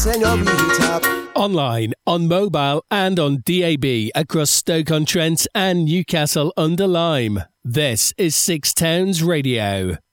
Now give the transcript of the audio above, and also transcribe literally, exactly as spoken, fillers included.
Señorita. Online, on mobile and on D A B across Stoke-on-Trent and Newcastle under Lyme. This is Six Towns Radio.